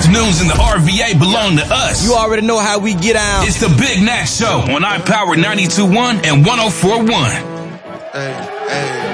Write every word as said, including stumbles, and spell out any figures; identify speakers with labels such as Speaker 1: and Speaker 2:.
Speaker 1: afternoons in the R V A belong to us.
Speaker 2: You already know how we get out.
Speaker 1: It's the Big Nat Show on iPower ninety-two point one and one oh four point one.
Speaker 3: Hey, hey.